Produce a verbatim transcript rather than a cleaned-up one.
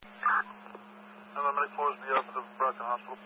Paramedic four is be up to the Brockton Hospital.